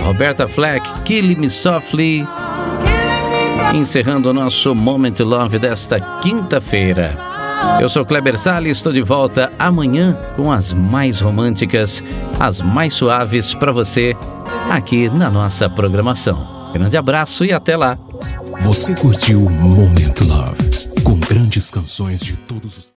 Roberta Fleck, Kill Me Softly. Encerrando o nosso Moment Love desta quinta-feira. Eu sou Kleber Salles, estou de volta amanhã com as mais românticas, as mais suaves para você aqui na nossa programação. Grande abraço e até lá. Você curtiu Moment Love, com grandes canções de todos os